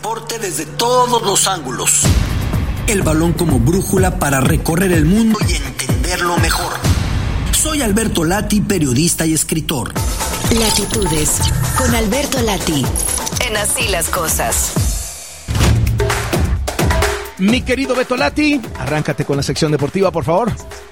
deporte desde todos los ángulos. El balón como brújula para recorrer el mundo y entenderlo mejor. Soy Alberto Lati, periodista y escritor. Latitudes, con Alberto Lati, en Así las Cosas. Mi querido Beto Lati, arráncate con la sección deportiva, por favor.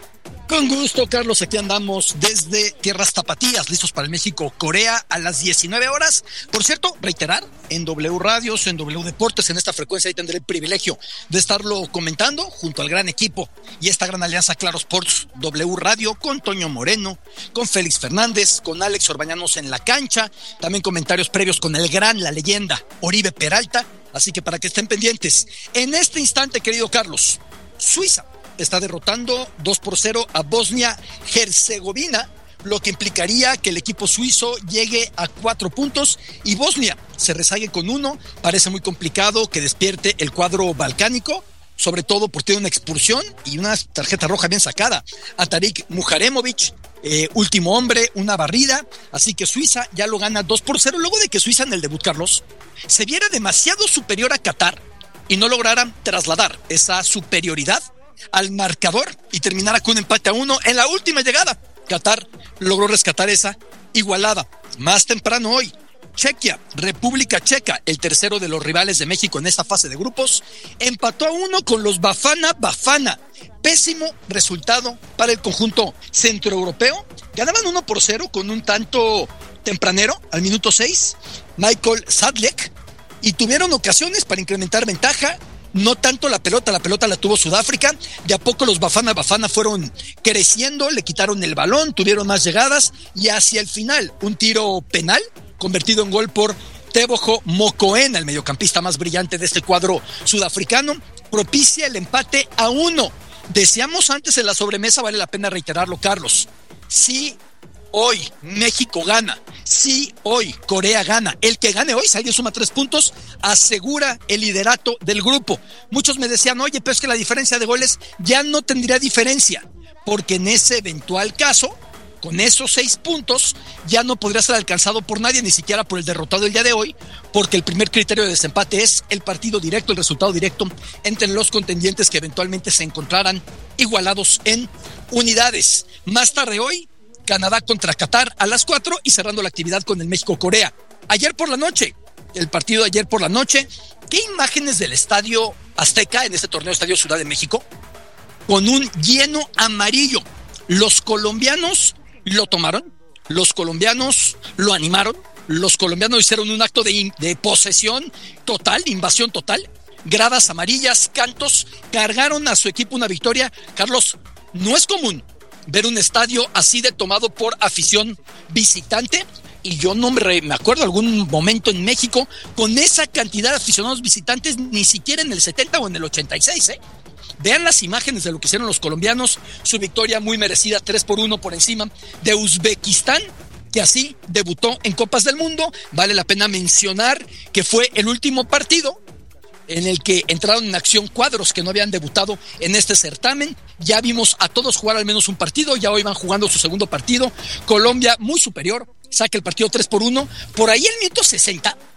Con gusto, Carlos, aquí andamos desde tierras tapatías, listos para el México-Corea a las 19 horas. Por cierto, reiterar, en W Radios, en W Deportes, en esta frecuencia ahí tendré el privilegio de estarlo comentando junto al gran equipo y esta gran alianza Claro Sports W Radio con Toño Moreno, con Félix Fernández, con Alex Orbañanos en la cancha, también comentarios previos con el gran, la leyenda Oribe Peralta, así que para que estén pendientes. En este instante, querido Carlos, Suiza está derrotando 2-0 a Bosnia-Herzegovina, lo que implicaría que el equipo suizo llegue a 4 puntos y Bosnia se rezague con 1. Parece muy complicado que despierte el cuadro balcánico, sobre todo porque tiene una expulsión y una tarjeta roja bien sacada a Tarik Muharemovic, último hombre, una barrida, así que Suiza ya lo gana 2-0, luego de que Suiza en el debut, Carlos, se viera demasiado superior a Qatar y no lograran trasladar esa superioridad al marcador y terminara con un empate a 1 en la última llegada. Qatar logró rescatar esa igualada. Más temprano hoy, Chequia, República Checa, el tercero de los rivales de México en esta fase de grupos, empató a 1 con los Bafana. Pésimo resultado para el conjunto centroeuropeo. Ganaban 1-0 con un tanto tempranero al minuto 6, Michael Sadlek, y tuvieron ocasiones para incrementar ventaja. No tanto la pelota la tuvo Sudáfrica. De a poco los Bafana fueron creciendo, le quitaron el balón, tuvieron más llegadas y hacia el final un tiro penal convertido en gol por Tebogo Mokoena, el mediocampista más brillante de este cuadro sudafricano, propicia el empate a 1. Decíamos antes en la sobremesa, vale la pena reiterarlo, Carlos, si hoy México gana, si hoy Corea gana, el que gane hoy, si alguien suma 3 puntos, asegura el liderato del grupo. Muchos me decían, oye, pero es que la diferencia de goles ya no tendría diferencia, porque en ese eventual caso, con esos 6 puntos, ya no podría ser alcanzado por nadie, ni siquiera por el derrotado el día de hoy, porque el primer criterio de desempate es el partido directo, el resultado directo entre los contendientes que eventualmente se encontraran igualados en unidades. Más tarde hoy, Canadá contra Qatar a las 4 y cerrando la actividad con el México-Corea. Ayer por la noche, ¿qué imágenes del Estadio Azteca en este torneo Estadio Ciudad de México? Con un lleno amarillo. Los colombianos lo tomaron, los colombianos lo animaron, los colombianos hicieron un acto de posesión total, de invasión total, gradas amarillas, cantos, cargaron a su equipo una victoria. Carlos, no es común ver un estadio así de tomado por afición visitante, y yo no me acuerdo algún momento en México con esa cantidad de aficionados visitantes, ni siquiera en el 70 o en el 86, Vean las imágenes de lo que hicieron los colombianos, su victoria muy merecida, 3-1 por encima de Uzbekistán, que así debutó en Copas del Mundo. Vale la pena mencionar que fue el último partido en el que entraron en acción cuadros que no habían debutado en este certamen. Ya vimos a todos jugar al menos un partido, ya hoy van jugando su segundo partido. Colombia muy superior, saca el partido 3-1. Por ahí el minuto 60,